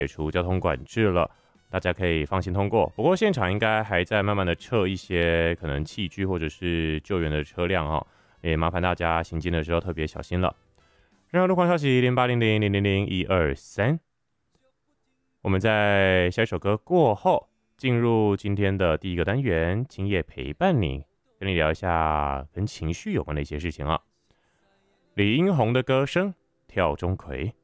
解除交通管制了，大家可以放心通过。不过现场应该还在慢慢的撤一些可能器具或者是救援的车辆哦，也麻烦大家行进的时候特别小心了。任何路况消息0800000123，我们在下一首歌过后进入今天的第一个单元，今夜陪伴你，跟你聊一下跟情绪有关的一些事情啊。李英宏的歌声，跳钟馗。